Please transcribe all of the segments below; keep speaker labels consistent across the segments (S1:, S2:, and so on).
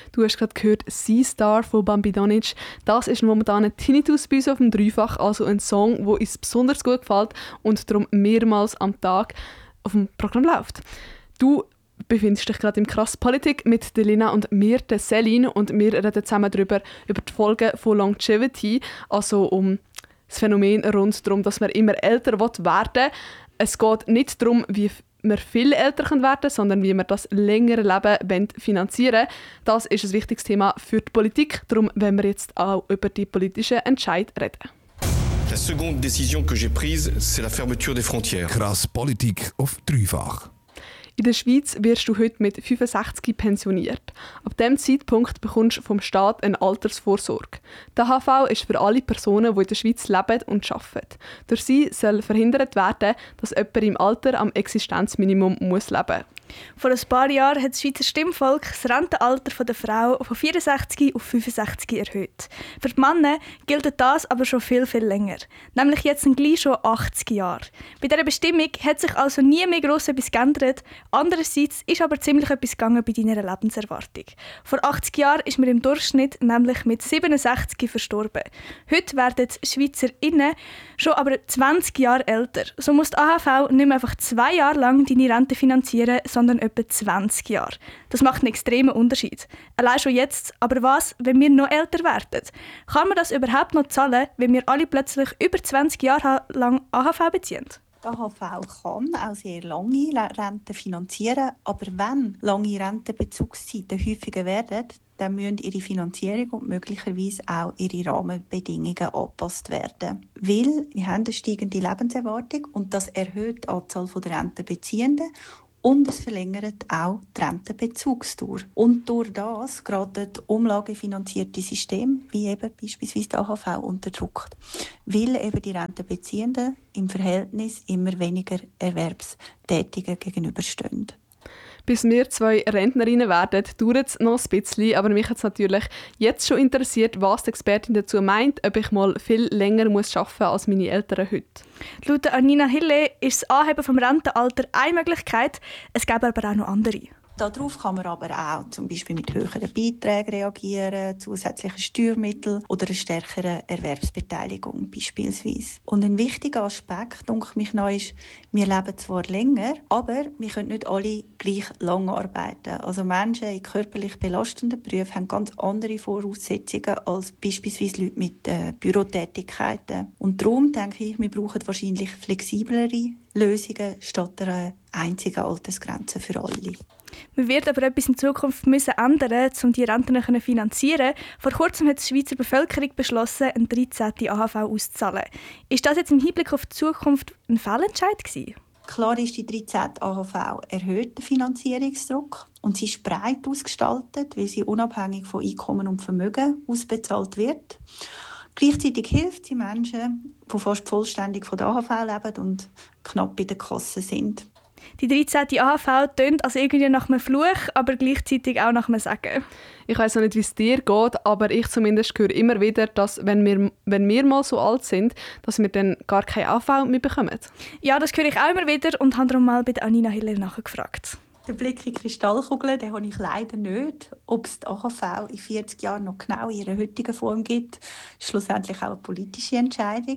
S1: Du hast gerade gehört «Sea Star» von Bambidonic. Das ist momentan ein Tinnitus bei uns auf dem Dreifach, also ein Song, der uns besonders gut gefällt und darum mehrmals am Tag auf dem Programm läuft. Du befindest dich gerade im «Krass Politik» mit der Lina und mir, der Celine, und wir reden zusammen über die Folgen von Longevity, also um das Phänomen rund darum, dass man immer älter werden will. Es geht nicht darum, wie wir viel älter werden können, sondern wie wir das längere Leben finanzieren wollen. Das ist ein wichtiges Thema für die Politik. Darum wollen wir jetzt auch über die politischen Entscheidungen reden.
S2: La seconde décision que j'ai prise, c'est la fermeture des frontières.
S3: Krass Politik auf Dreifach.
S1: In der Schweiz wirst du heute mit 65 pensioniert. Ab diesem Zeitpunkt bekommst du vom Staat eine Altersvorsorge. Der AHV ist für alle Personen, die in der Schweiz leben und arbeiten. Durch sie soll verhindert werden, dass jemand im Alter am Existenzminimum leben muss.
S4: Vor ein paar Jahren hat das Schweizer Stimmvolk das Rentenalter der Frau von 64 auf 65 erhöht. Für die Männer gilt das aber schon viel, viel länger. Nämlich jetzt gleich schon 80 Jahre. Bei dieser Bestimmung hat sich also nie mehr gross etwas geändert. Andererseits ist aber ziemlich etwas gegangen bei deiner Lebenserwartung. Vor 80 Jahren ist man im Durchschnitt nämlich mit 67 verstorben. Heute werden die SchweizerInnen schon aber 20 Jahre älter. So muss die AHV nicht mehr einfach 2 Jahre lang deine Rente finanzieren, sondern etwa 20 Jahre. Das macht einen extremen Unterschied. Allein schon jetzt, aber was, wenn wir noch älter werden? Kann man das überhaupt noch zahlen, wenn wir alle plötzlich über 20 Jahre lang AHV beziehen?
S5: Die AHV kann auch sehr lange Renten finanzieren, aber wenn lange Rentenbezugszeiten häufiger werden, dann müssen ihre Finanzierung und möglicherweise auch ihre Rahmenbedingungen angepasst werden. Weil wir haben eine steigende Lebenserwartung und das erhöht die Anzahl der Rentenbeziehenden. Und es verlängert auch die Rentenbezugsdauer. Und durch das geraten umlagefinanzierte Systeme, wie eben beispielsweise die AHV, unter Druck. Weil eben die Rentenbeziehenden im Verhältnis immer weniger Erwerbstätigen gegenüberstehen.
S1: Bis wir 2 Rentnerinnen werden, dauert es noch ein bisschen, aber mich hat es natürlich jetzt schon interessiert, was die Expertin dazu meint, ob ich mal viel länger arbeiten muss als meine Eltern heute.
S4: Laut Anina Hille ist das Anheben des Rentenalters eine Möglichkeit, es gäbe aber auch noch andere.
S5: Darauf kann man aber auch zum Beispiel mit höheren Beiträgen reagieren, zusätzlichen Steuermitteln oder einer stärkeren Erwerbsbeteiligung beispielsweise. Und ein wichtiger Aspekt, denke mich noch, ist, wir leben zwar länger, aber wir können nicht alle gleich lang arbeiten. Also Menschen in körperlich belastenden Berufen haben ganz andere Voraussetzungen als beispielsweise Leute mit Bürotätigkeiten. Und darum denke ich, wir brauchen wahrscheinlich flexiblere Lösungen statt einer einzigen Altersgrenze für alle.
S4: Man wird aber etwas in Zukunft ändern, um die Renten zu finanzieren. Vor kurzem hat die Schweizer Bevölkerung beschlossen, eine 13. AHV auszuzahlen. Ist das jetzt im Hinblick auf die Zukunft ein Fehlentscheid gewesen?
S5: Klar ist, die 13. AHV erhöht den Finanzierungsdruck und sie ist breit ausgestaltet, weil sie unabhängig von Einkommen und Vermögen ausbezahlt wird. Gleichzeitig hilft sie Menschen, die fast vollständig von der AHV leben und knapp bei der Kasse sind.
S4: Die 13. AHV tönt also irgendwie nach einem Fluch, aber gleichzeitig auch nach einem Segen.
S1: Ich weiss noch nicht, wie es dir geht, aber ich zumindest höre immer wieder, dass wenn wir mal so alt sind, dass wir dann gar keine AHV mehr bekommen.
S4: Ja, das höre ich auch immer wieder und habe darum mal bei Anina Hiller nachgefragt.
S5: Den Blick in die Kristallkugel, den habe ich leider nicht. Ob es die AHV in 40 Jahren noch genau in ihrer heutigen Form gibt, ist schlussendlich auch eine politische Entscheidung.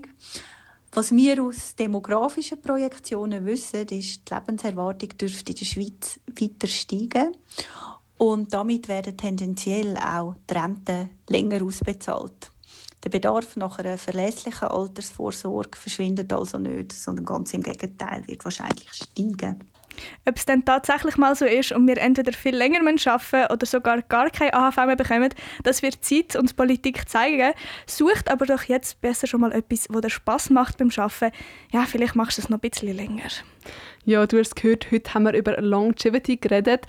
S5: Was wir aus demografischen Projektionen wissen, ist, die Lebenserwartung dürfte in der Schweiz weiter steigen. Und damit werden tendenziell auch die Renten länger ausbezahlt. Der Bedarf nach einer verlässlichen Altersvorsorge verschwindet also nicht, sondern ganz im Gegenteil, wird wahrscheinlich steigen.
S4: Ob es dann tatsächlich mal so ist und wir entweder viel länger arbeiten müssen oder sogar gar keine AHV mehr bekommen, das wird Zeit und Politik zeigen. Sucht aber doch jetzt besser schon mal etwas, das dir Spass macht beim Arbeiten. Ja, vielleicht machst du es noch ein bisschen länger.
S1: Ja, du hast gehört, heute haben wir über Longevity geredet.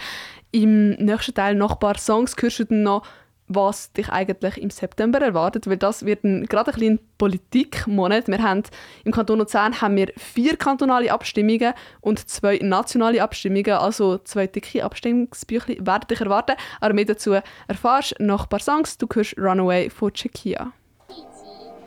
S1: Im nächsten Teil noch ein paar Songs hörst du dann noch, was dich eigentlich im September erwartet, weil das wird gerade ein bisschen Politikmonat. Wir haben im Kanton Luzern haben wir 4 kantonale Abstimmungen und 2 nationale Abstimmungen, also 2 dicke Abstimmungsbücher werden dich erwarten. Aber mehr dazu erfährst du nach ein paar Songs. Du hörst «Runaway» von Chikia.